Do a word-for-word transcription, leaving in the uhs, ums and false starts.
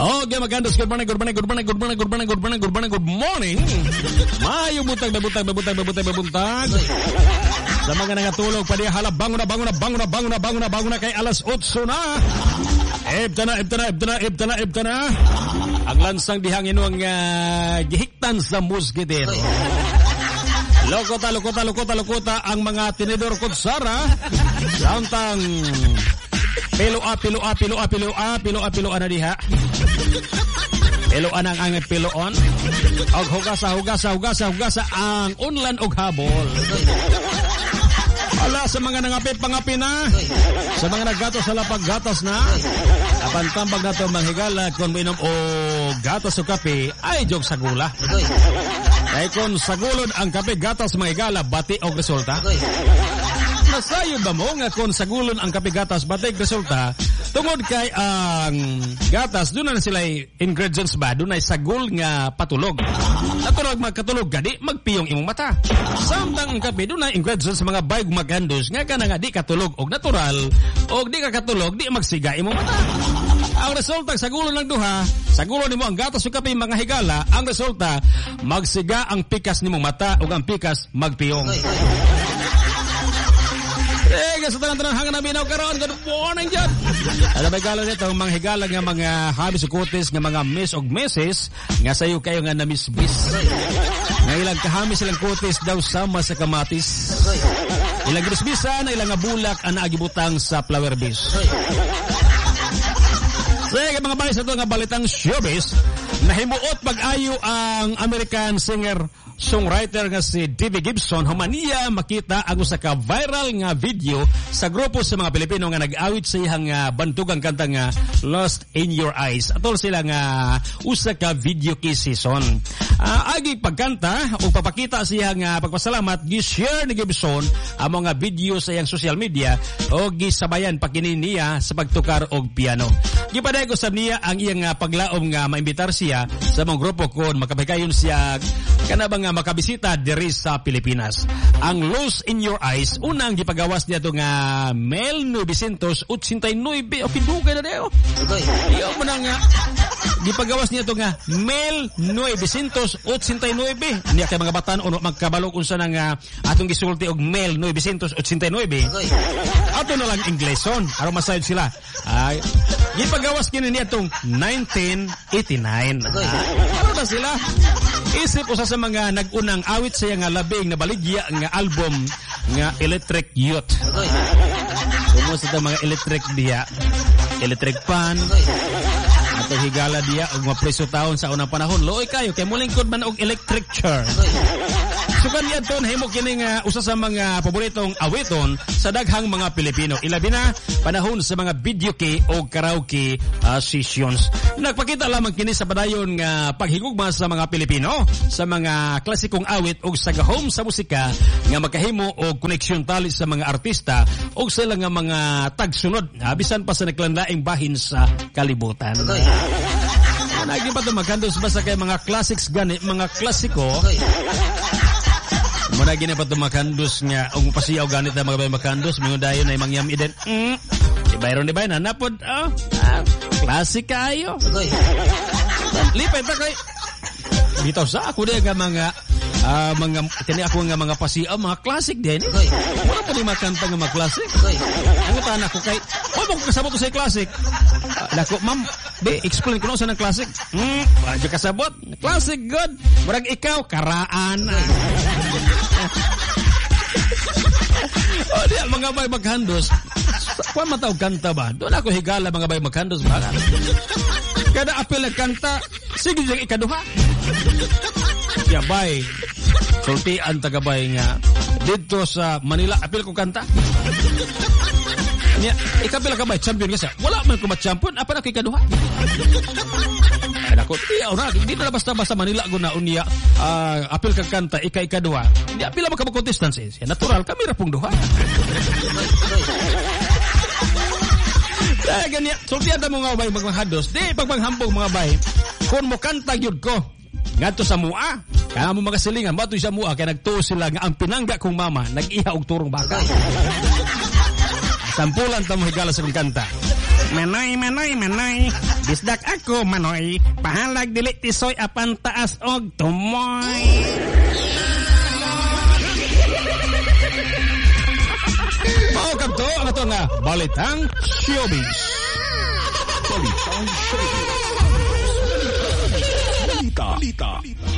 Okay, magandos. Good morning, good morning, good morning, good morning, good morning, good morning, good morning, good morning. Maayong buntag, babutag, babutag, babutag, babutag. Sa mga nangatulog, pwede halap, bangon na, bangon na, bangon na, bangon na, bangon na, bangon na, kay alas otso na. Ebta na, ebta na, ebta na, ebta na, ebta na. Ang lansang dihangin ang uh, gihiktan sa muskitero. Lokota, lokota, lokota, lokota ang mga tinidor kutsara. Samtang pilo a, pilo a, pilo a, pilo a, pilo a, pilo a na diha. Pilo anang ang piloon. Og hugasa, hugasa, hugasa, hugasa ang unlan og habol. Ala sa mga nangapit pangapi na, sa mga naggatos sa lapag gatas na, apan tambag na ito manghigala kung minom o gatas o kape, ay jog sa gula. Kaya kung sagulod ang kape gatas manghigala, bati o resulta. Nasayo ba mo nga kung sagulod ang kape gatas, bati o resulta, tungod kay ang gatas, doon na sila ingredients ba, doon ay sagol nga patulog. Natulog magkatulog gadi, magpiyong imong mata. Samtang ang kape, doon ay ingredients sa mga bayog magandos, nga ka na nga di katulog og natural, og di ka katulog, di magsiga imong mata. Ang resulta, sagulon ng duha, sagulon nimo ang gatas o kape mga higala, ang resulta, magsiga ang pikas nimong mata, og ang pikas magpiyong. Eh, sa tanang-tanang hangan na binaw karoon, good morning dyan. Alam ba gala nito, mga higala nga mga habis o kutis, nga mga miss o meses, nga sayo kayo nga na-miss-miss. Nga ilang kahamis ilang kutis daw sama sa kamatis. Ilang grisbisan, ilang nga bulak ang naagibutang sa flower base. Sige mga balis, ito nga balitang showbiz, nahimuot pag-ayo ang American singer songwriter nga si Davy Gibson humaniya makita ang usa ka viral nga video sa grupo sa mga Pilipino nga nag-awit sa iyang uh, bantugang kanta nga Lost in Your Eyes. Atol sila nga usa ka video key season. Uh, agi pagkanta o papakita siya nga pagpasalamat, gi-share ni Gibson ang mga video sa iyang social media o gisabayan pakinin niya sa pagtukar og piano. Gipadayag usab niya ang iyang uh, paglaom nga maimbitar siya sa mga grupo kon makapikayon siya kanabang nga makabisita diri sa Pilipinas. Ang Lost in Your Eyes, unang gipagawas niya ito nga Mel nine eighty-nine o pindugan na dayo. Iyo mo na nga gipagawas niya ito nga Mel nine eighty-nine. Niya kay mga batan uno magkabalog unsa nang uh, atong gisulti og Mel nine eighty-nine. Ato na lang Ingleson aron masayod sila. Ay gipagawas kini niya itong nineteen eighty-nine. Ano na sila? Isip usa sa mga nag-unang awit sa nga labing na baligya nga album nga Electric Youth. Kumusta ta mga electric diya? Electric pan. Ato higala diya og mapreso taon sa unang panahon. Looy kayo kay mulingkod man og electric chair. Sukan niya ito, nahimo kining uh, usa sa mga paboritong awiton sa daghang mga Pilipino. Ilabi na panahon sa mga video key o karaoke uh, sessions. Nagpakita lamang kini sa padayon nga paghigugma sa mga Pilipino sa mga klasikong awit o sa gahom sa musika nga magkahimo o koneksyon tali sa mga artista o sila nga mga tagsunod. Abisan pa sa naglanlaing bahin sa kalibutan. Naging pa ito magkandos basta kay mga classics gani, mga klasiko. Muna gina pa ito makandos nga, ang pasiyaw ganit na mga makandos, mga dayon ay mangyam iden, mm, di bayron di bayan, hanapod, oh, ah, klasik kayo. Lipay ta kay, bitaw sa ako din nga mga, uh, mga, kani ako nga mga pasiyaw, mga klasik din, eh. Wala po di makanta nga mga klasik. Ang tanan ko kay, oh, bang kasabot ko sa klasik. Uh, Dako, ma'am, be, explain ko na sa ng klasik. Hmm, wadyo kasabot. Klasik, good. Marag ikaw, karaan. O, di, mga bay maghandos. Kung matawag kanta ba? Doon ako higala mga bay maghandos ba? Kada apel na kanta, sige diyang ikaduha. Kaya bay, sultian tagabay nga, dito sa Manila, apel ko kanta. Niya, ikapila ka ba champion kasi? Wala man ko ma-champion, apa na kay kaduha? Ay nako, tiyaw na, hindi na basta-basta Manila ko na unya, uh, apil kang kanta, ika-ikaduha. Hindi, apila man ka mag-contestants eh. Natural, kami rapong duha. Dahil ganyan, sultihan na mga bay magmanghados, di pagpanghambog mga bay, kung mo kanta yun ko, ngadto sa mua, kaya mo mga silingan, bato sa mua, kaya nagtuo sila nga ang pinangga kong mama, nag-iha og turong baka. Sampulan tamo higala sa kong kanta. Manoy, manoy, manoy. Bisdak ako, manoy. Pahalag dili tisoy apan taas og tumoy. Mao kadto ang ato nga Balitang Showbiz. Balitang Showbiz. Balita. Balita.